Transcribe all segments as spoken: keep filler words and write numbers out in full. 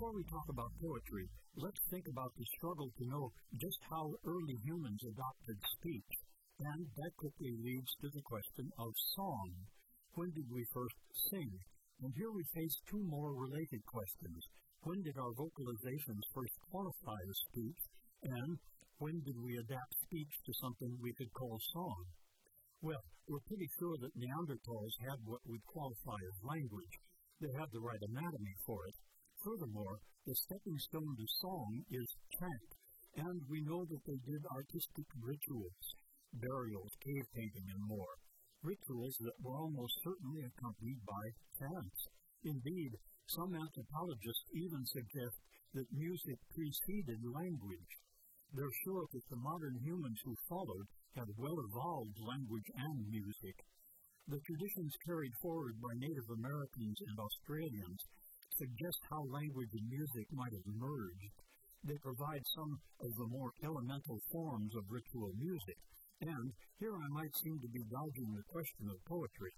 Before we talk about poetry, let's think about the struggle to know just how early humans adopted speech. And that quickly leads to the question of song. When did we first sing? And here we face two more related questions. When did our vocalizations first qualify as speech? And when did we adapt speech to something we could call song? Well, we're pretty sure that Neanderthals had what we'd qualify as language. They had the right anatomy for it. Furthermore, the stepping stone to song is chant, and we know that they did artistic rituals, burials, cave painting, and more. Rituals that were almost certainly accompanied by chants. Indeed, some anthropologists even suggest that music preceded language. They're sure that the modern humans who followed had well-evolved language and music. The traditions carried forward by Native Americans and Australians suggest how language and music might have merged. They provide some of the more elemental forms of ritual music. And here I might seem to be dodging the question of poetry.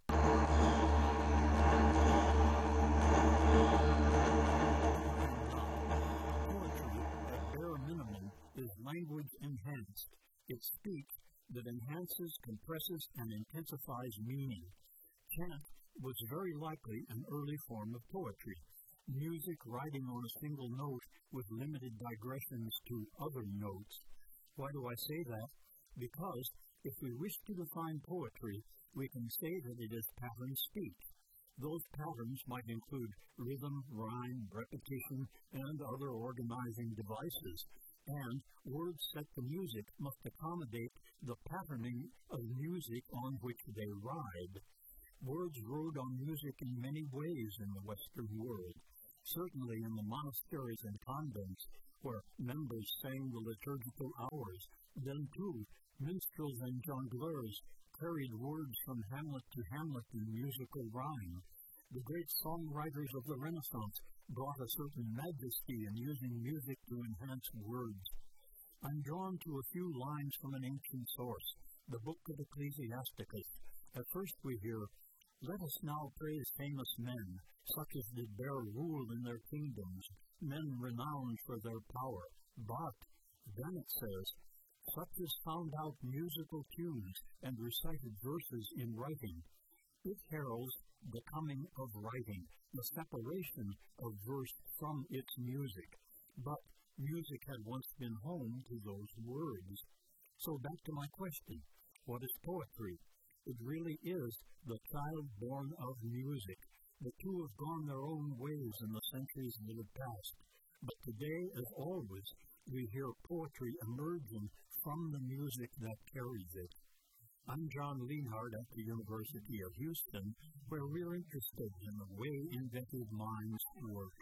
Poetry, at bare minimum, is language enhanced. It's speech that enhances, compresses, and intensifies meaning. Chant was very likely an early form of poetry. Music riding on a single note with limited digressions to other notes. Why do I say that? Because if we wish to define poetry, we can say that it is pattern speech. Those patterns might include rhythm, rhyme, repetition, and other organizing devices. And words set to music must accommodate the patterning of music on which they ride. Words rode on music in many ways in the Western world. Certainly in the monasteries and convents, where members sang the liturgical hours. Then, too, minstrels and jongleurs carried words from hamlet to hamlet in musical rhyme. The great songwriters of the Renaissance brought a certain majesty in using music to enhance words. I'm drawn to a few lines from an ancient source, the Book of Ecclesiasticus. At first we hear, "Let us now praise famous men, such as did bear rule in their kingdoms, men renowned for their power. But," then it says, "such as found out musical tunes and recited verses in writing." It heralds the coming of writing, the separation of verse from its music. But music had once been home to those words. So back to my question, what is poetry? It really is the child born of music. The two have gone their own ways in the centuries that have passed. But today, as always, we hear poetry emerging from the music that carries it. I'm John Lienhard at the University of Houston, where we're interested in the way inventive minds work.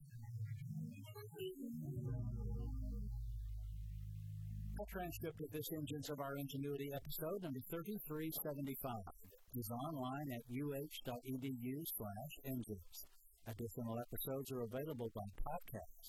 A transcript of this Engines of Our Ingenuity episode, number thirty-three seventy-five, is online at uh.edu slash engines. Additional episodes are available by podcast.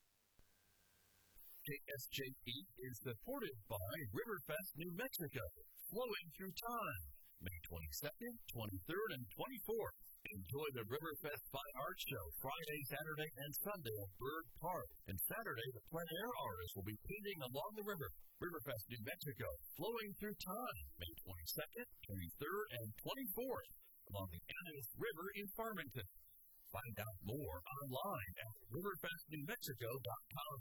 K S J P is supported by Riverfest New Mexico, flowing through time, May twenty-second, twenty-third, and twenty-fourth. Enjoy the Riverfest Fine Art Show Friday, Saturday, and Sunday at Bird Park. And Saturday, the plein air artists will be painting along the river. Riverfest New Mexico, flowing through time, May twenty-second, twenty-third, and twenty-fourth, along the Annis River in Farmington. Find out more online at riverfest new mexico dot com.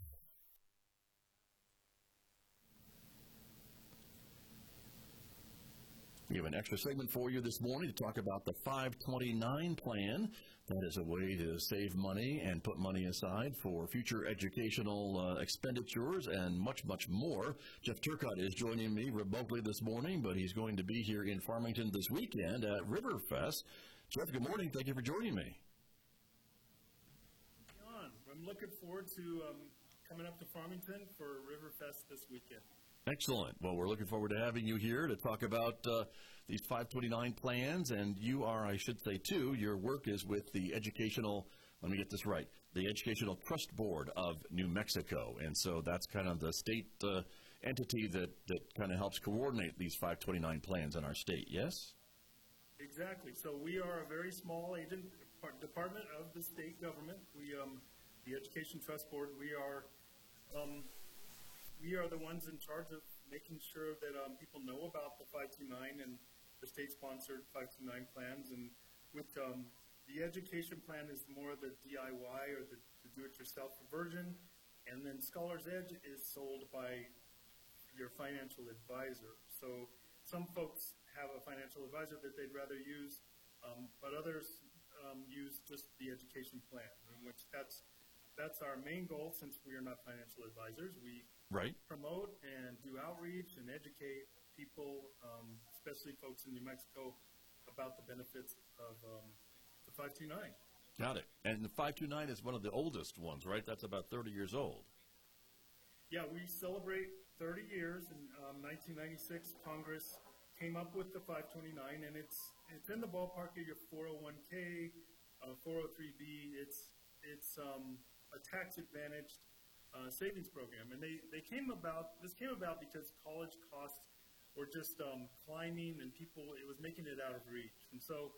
We have an extra segment for you this morning to talk about the five twenty-nine plan. That is a way to save money and put money aside for future educational uh, expenditures and much, much more. Jeff Turcotte is joining me remotely this morning, but he's going to be here in Farmington this weekend at Riverfest. Jeff, good morning. Thank you for joining me. John, I'm looking forward to um, coming up to Farmington for Riverfest this weekend. Excellent. Well, we're looking forward to having you here to talk about uh, these five twenty-nine plans. And you are, I should say, too, your work is with the Educational, let me get this right, the Educational Trust Board of New Mexico. And so that's kind of the state uh, entity that, that kind of helps coordinate these five twenty-nine plans in our state, yes? Exactly. So we are a very small agent department of the state government. We um, the Education Trust Board, we are um, we are the ones in charge of making sure that um, people know about the five two nine and the state-sponsored five two nine plans. And with um, the education plan is more the D I Y or the, the do-it-yourself version, and then Scholar's Edge is sold by your financial advisor. So some folks have a financial advisor that they'd rather use, um, but others um, use just the education plan, in which that's That's our main goal. Since we are not financial advisors, we right. promote and do outreach and educate people, um, especially folks in New Mexico, about the benefits of um, the five two nine. Got it. And the five two nine is one of the oldest ones, right? That's about thirty years old. Yeah, we celebrate thirty years. In um, nineteen ninety-six, Congress came up with the five twenty-nine, and it's it's in the ballpark of your four oh one k, uh, four oh three b. It's it's um, a tax-advantaged uh, savings program. And they, they came about, this came about because college costs were just um, climbing and people, it was making it out of reach. And so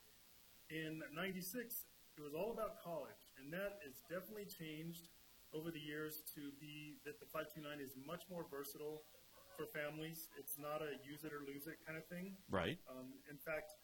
in ninety-six, it was all about college. And that has definitely changed over the years to be that the five two nine is much more versatile for families. It's not a use it or lose it kind of thing. Right. Um, in fact,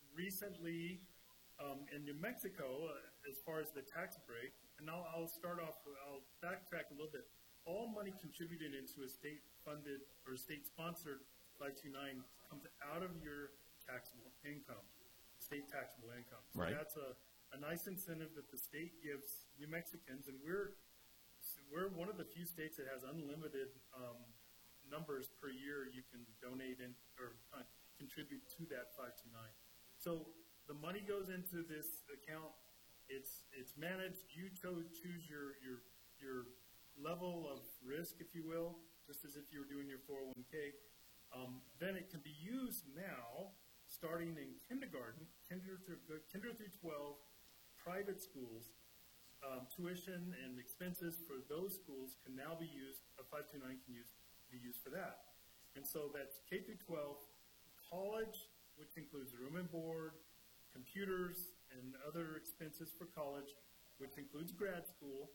recently um, in New Mexico, uh, as far as the tax break, and I'll, I'll start off, I'll backtrack a little bit. All money contributed into a state-funded or state-sponsored five two nine comes out of your taxable income, state taxable income. So right. that's a, a nice incentive that the state gives New Mexicans, and we're we're one of the few states that has unlimited um, numbers per year you can donate in or uh, contribute to that five two nine. So the money goes into this account. It's it's managed. You cho- choose your, your your level of risk, if you will, just as if you were doing your four oh one k. Um, then it can be used now, starting in kindergarten, kinder through, kinder through twelve, private schools. Um, tuition and expenses for those schools can now be used. A five two nine can use be used for that. And so that's K through twelve, college, which includes room and board, computers, and other expenses for college, which includes grad school,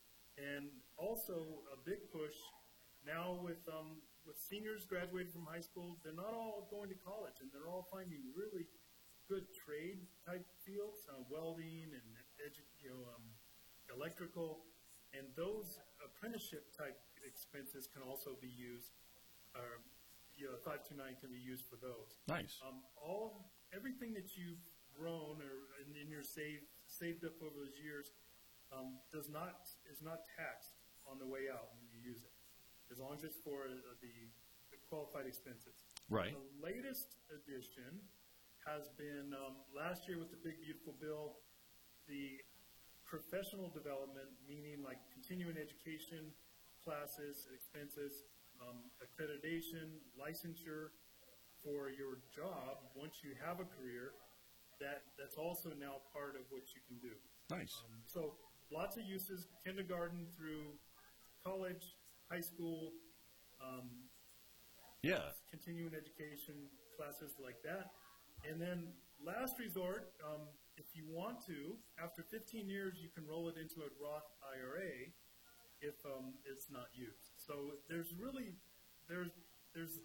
and also a big push now with um, with seniors graduating from high school. They're not all going to college, and they're all finding really good trade type fields, uh, welding and edu- you know um, electrical, and those apprenticeship type expenses can also be used. Uh, you know, five two nine can be used for those. Nice. Um, all everything that you've grown or in, in your saved saved up over those years um, does not is not taxed on the way out when you use it, as long as it's for uh, the, the qualified expenses. Right. The latest addition has been um, last year with the Big Beautiful Bill, the professional development, meaning like continuing education, classes, expenses, um, accreditation, licensure for your job once you have a career. That, that's also now part of what you can do. Nice. Um, so lots of uses, kindergarten through college, high school, um, yeah, continuing education, classes like that. And then last resort, um, if you want to, after fifteen years, you can roll it into a Roth I R A if um, it's not used. So there's really, there's, there's,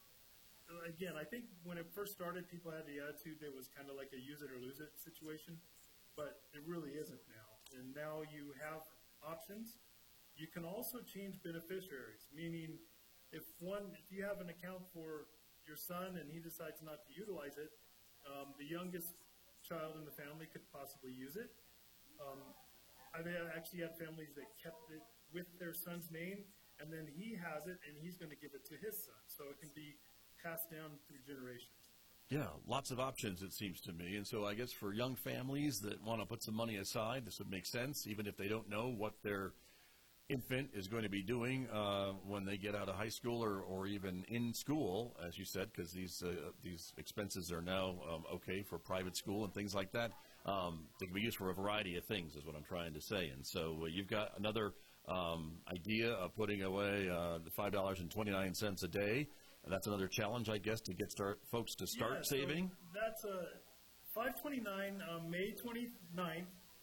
again, I think when it first started, people had the attitude that it was kind of like a use it or lose it situation, but it really isn't now. And now you have options. You can also change beneficiaries, meaning if one, if you have an account for your son and he decides not to utilize it, um, the youngest child in the family could possibly use it. Um, I've actually had families that kept it with their son's name, and then he has it, and he's going to give it to his son. So it can be passed down through generations. Yeah, lots of options, it seems to me. And so I guess for young families that want to put some money aside, this would make sense, even if they don't know what their infant is going to be doing uh, when they get out of high school or, or even in school, as you said, because these uh, these expenses are now um, okay for private school and things like that. Um, they can be used for a variety of things, is what I'm trying to say. And so uh, you've got another um, idea of putting away uh, the five dollars and twenty-nine cents a day. And that's another challenge, I guess, to get start folks to start yeah, saving. So that's a five twenty-nine, um, May twenty-ninth.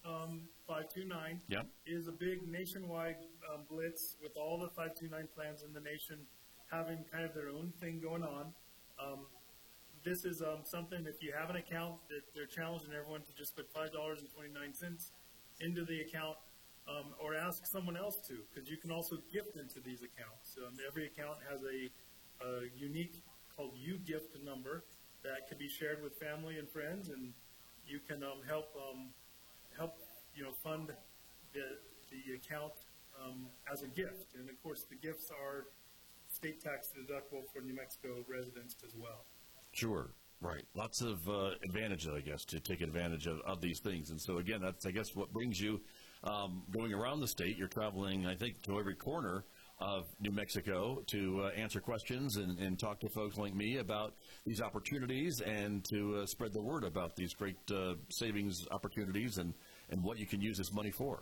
um, five two nine Yep. is a big nationwide um, blitz with all the five two nine plans in the nation having kind of their own thing going on. Um, this is um, something, if you have an account, that they're challenging everyone to just put five dollars and twenty-nine cents into the account um, or ask someone else to, because you can also gift into these accounts. Um, every account has a, a unique called U-Gift number that can be shared with family and friends, and you can um, help um, help you know fund the the account um, as a gift. And of course, the gifts are state tax deductible for New Mexico residents as well. Sure. Right. Lots of uh, advantages, I guess, to take advantage of, of these things. And so, again, that's, I guess, what brings you um, going around the state. You're traveling, I think, to every corner of New Mexico to uh, answer questions and, and talk to folks like me about these opportunities and to uh, spread the word about these great uh, savings opportunities and, and what you can use this money for.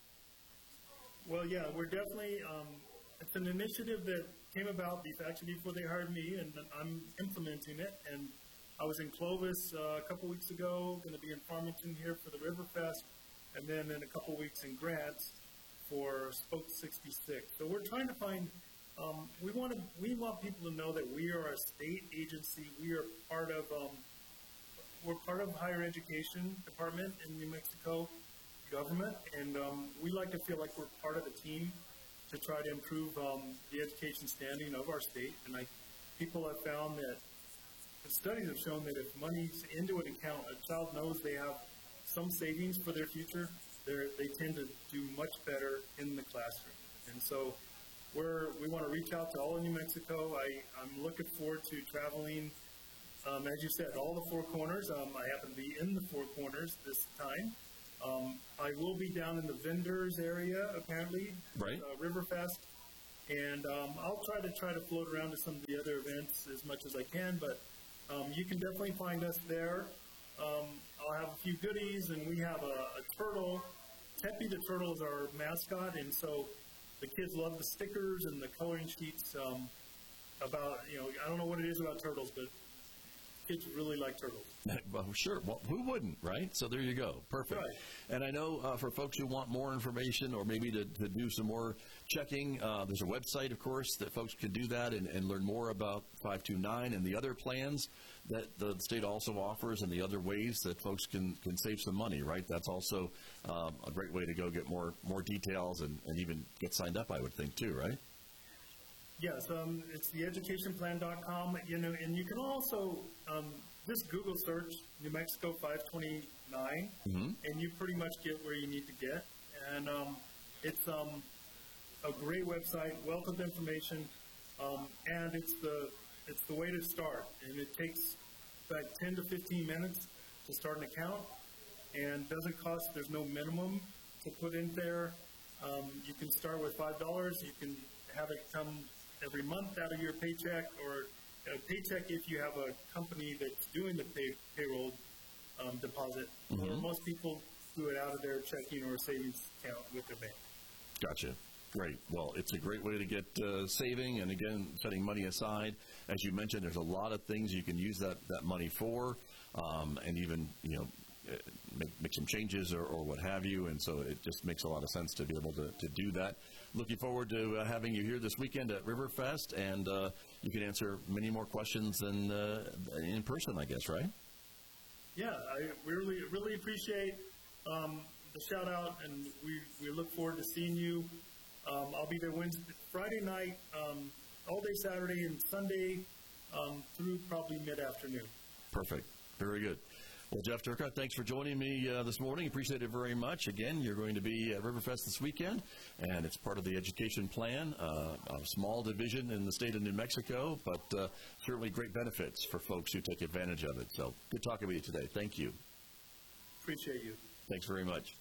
Well, yeah, we're definitely um, – it's an initiative that came about actually before they hired me, and I'm implementing it. And I was in Clovis uh, a couple weeks ago, going to be in Farmington here for the Riverfest, and then in a couple weeks in Grants for Spoke sixty-six. So we're trying to find, um, we want to, we want people to know that we are a state agency. We are part of, um, we're part of higher education department in New Mexico government, and um, we like to feel like we're part of the team to try to improve um, the education standing of our state. And I, people have found that the studies have shown that if money's into an account, a child knows they have some savings for their future, they tend to do much better in the classroom. And so we're, we want to reach out to all of New Mexico. I, I'm looking forward to traveling, um, as you said, all the four corners. Um, I happen to be in the four corners this time. Um, I will be down in the vendors area, apparently, right. uh, Riverfest, and um, I'll try to try to float around to some of the other events as much as I can, but um, you can definitely find us there. Um, I'll have a few goodies, and we have a, a turtle. Teppy the turtle is our mascot, and so the kids love the stickers and the coloring sheets um, about, you know, I don't know what it is about turtles, but kids really like turtles. Well, sure. Well, who wouldn't, right? So there you go. Perfect. Right. And I know uh, for folks who want more information or maybe to, to do some more checking, uh, there's a website, of course, that folks can do that and, and learn more about five two nine and the other plans that the state also offers and the other ways that folks can, can save some money, right? That's also um, a great way to go get more more details and, and even get signed up, I would think, too, right? Yes, um, it's the education plan dot com, you know, and you can also um, just Google search New Mexico five twenty-nine, mm-hmm. and you pretty much get where you need to get. And um, it's um, a great website, wealth of information, um, and it's the it's the way to start. And it takes about ten to fifteen minutes to start an account, and doesn't cost. There's no minimum to put in there. Um, you can start with five dollars. You can have it come every month out of your paycheck, or a paycheck if you have a company that's doing the pay, payroll um, deposit. Mm-hmm. Or most people do it out of their checking or savings account with their bank. Gotcha. Great. Well, it's a great way to get uh, saving and, again, setting money aside. As you mentioned, there's a lot of things you can use that, that money for, um, and even, you know, make, make some changes or, or what have you. And so it just makes a lot of sense to be able to, to do that. Looking forward to uh, having you here this weekend at Riverfest, and uh, you can answer many more questions than uh, in person, I guess, right? Yeah, I really, really appreciate um, the shout out, and we, we look forward to seeing you. Um, I'll be there Wednesday, Friday night, um, all day Saturday and Sunday um, through probably mid-afternoon. Perfect. Very good. Well, Jeff Turcotte, thanks for joining me uh, this morning. Appreciate it very much. Again, you're going to be at Riverfest this weekend, and it's part of the education plan, uh, a small division in the state of New Mexico, but uh, certainly great benefits for folks who take advantage of it. So good talking with you today. Thank you. Appreciate you. Thanks very much.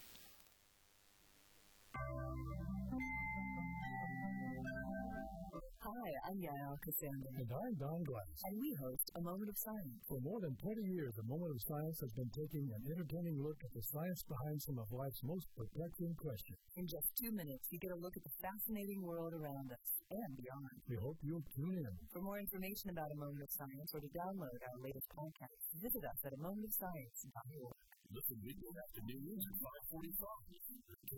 Hi, I'm Yael Cassandra. And I'm Don Glass. And we host A Moment of Science. For more than twenty years, A Moment of Science has been taking an entertaining look at the science behind some of life's most perplexing questions. In just two minutes, you get a look at the fascinating world around us and beyond. We hope you'll tune in. For more information about A Moment of Science or to download our latest podcast, visit us at a moment of science dot org. Listen weekday afternoons at five forty-five. K